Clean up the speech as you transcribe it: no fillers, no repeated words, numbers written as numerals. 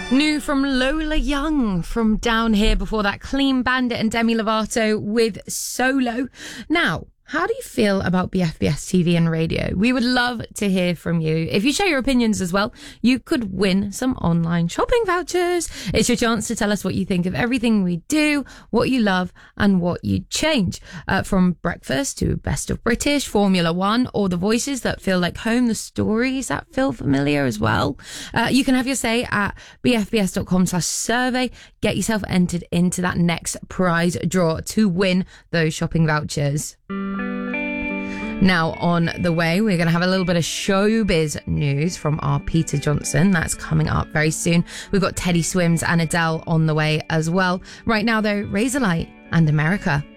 New from Lola Young from Down Here, before that Clean Bandit and Demi Lovato with Solo. Now, how do you feel about BFBS TV and radio? We would love to hear from you. If you share your opinions as well, you could win some online shopping vouchers. It's your chance to tell us what you think of everything we do, what you love and what you change. From breakfast to Best of British, Formula One, or the voices that feel like home, the stories that feel familiar as well. You can have your say at bfbs.com/survey. Get yourself entered into that next prize draw to win those shopping vouchers. Now, on the way, we're going to have a little bit of showbiz news from our Peter Johnson. That's coming up very soon. We've got Teddy Swims and Adele on the way as well. Right now, though, Razorlight and America.